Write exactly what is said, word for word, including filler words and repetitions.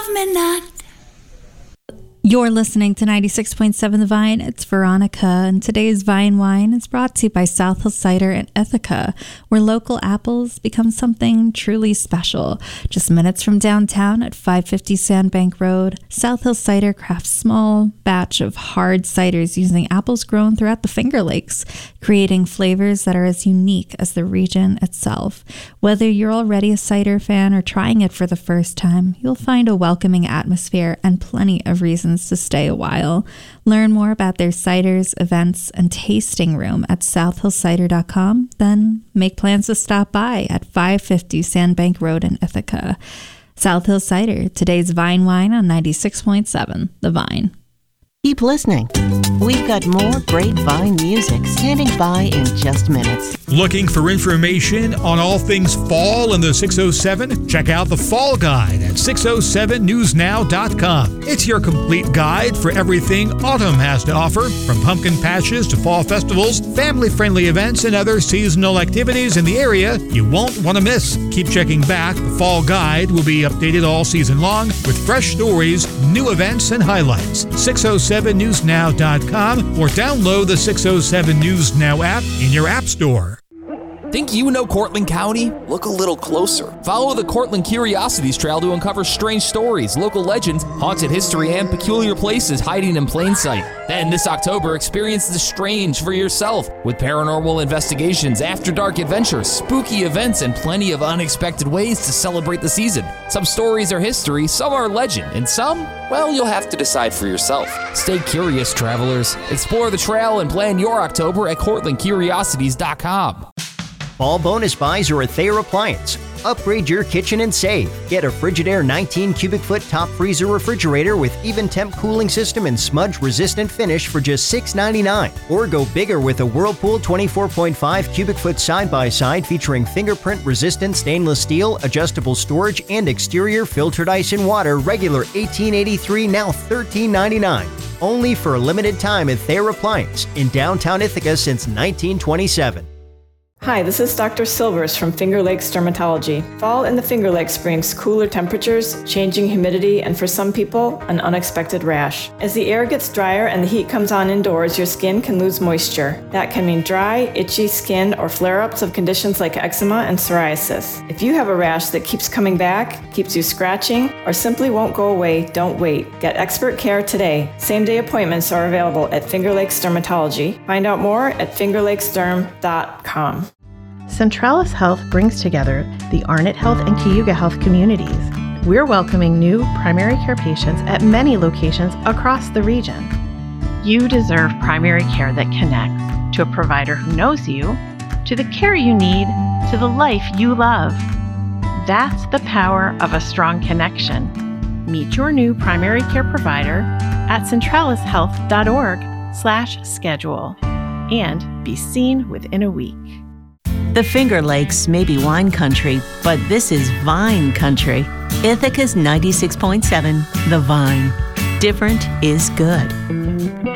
me not. You're listening to ninety-six point seven The Vine. It's Veronica, and today's Vine Wine is brought to you by South Hill Cider in Ithaca, where local apples become something truly special. Just minutes from downtown at five fifty Sandbank Road, South Hill Cider crafts small batch of hard ciders using apples grown throughout the Finger Lakes, creating flavors that are as unique as the region itself. Whether you're already a cider fan or trying it for the first time, you'll find a welcoming atmosphere and plenty of reasons to stay a while. Learn more about their ciders, events, and tasting room at south hill cider dot com. Then make plans to stop by at five fifty Sandbank Road in Ithaca. South Hill Cider, today's Vine Wine on ninety-six point seven The Vine. Keep listening. We've got more great Vine music standing by in just minutes. Looking for information on all things fall in the six oh seven? Check out the Fall Guide at six oh seven news now dot com. It's your complete guide for everything autumn has to offer, from pumpkin patches to fall festivals, family-friendly events, and other seasonal activities in the area you won't want to miss. Keep checking back. The Fall Guide will be updated all season long with fresh stories, new events, and highlights. six oh seven news now dot com or download the six oh seven News Now app in your app store. Think you know Cortland County? Look a little closer. Follow the Cortland Curiosities Trail to uncover strange stories, local legends, haunted history, and peculiar places hiding in plain sight. Then this October, experience the strange for yourself with paranormal investigations, after-dark adventures, spooky events, and plenty of unexpected ways to celebrate the season. Some stories are history, some are legend, and some, well, you'll have to decide for yourself. Stay curious, travelers. Explore the trail and plan your October at cortland curiosities dot com. Fall bonus buys are at Thayer Appliance. Upgrade your kitchen and save. Get a Frigidaire nineteen cubic foot top freezer refrigerator with even temp cooling system and smudge resistant finish for just six ninety-nine. Or go bigger with a Whirlpool twenty-four point five cubic foot side by side featuring fingerprint resistant stainless steel, adjustable storage, and exterior filtered ice and water, regular eighteen eighty-three, now thirteen ninety-nine. Only for a limited time at Thayer Appliance in downtown Ithaca since nineteen twenty-seven. Hi, this is Doctor Silvers from Finger Lakes Dermatology. Fall in the Finger Lakes brings cooler temperatures, changing humidity, and for some people, an unexpected rash. As the air gets drier and the heat comes on indoors, your skin can lose moisture. That can mean dry, itchy skin or flare-ups of conditions like eczema and psoriasis. If you have a rash that keeps coming back, keeps you scratching, or simply won't go away, don't wait. Get expert care today. Same-day appointments are available at Finger Lakes Dermatology. Find out more at finger lakes derm dot com. Centralis Health brings together the Arnott Health and Cayuga Health communities. We're welcoming new primary care patients at many locations across the region. You deserve primary care that connects to a provider who knows you, to the care you need, to the life you love. That's the power of a strong connection. Meet your new primary care provider at centralis health dot org slash schedule and be seen within a week. The Finger Lakes may be wine country, but this is Vine country. Ithaca's ninety-six point seven, The Vine. Different is good.